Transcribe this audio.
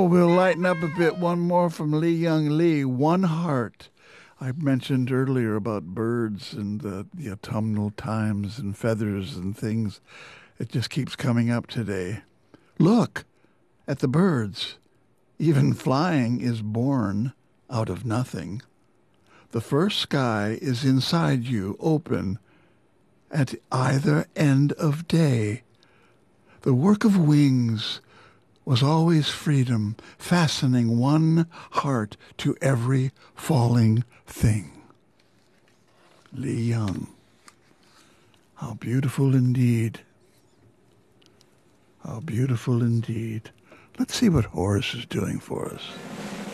we'll lighten up a bit. One more from Lee Young Lee, One Heart. I mentioned earlier about birds and the autumnal times and feathers and things. It just keeps coming up today. Look at the birds. Even flying is born out of nothing. The first sky is inside you, open at either end of day. The work of wings was always freedom, fastening one heart to every falling thing. Lee Young. How beautiful indeed. How beautiful indeed. Let's see what Horace is doing for us.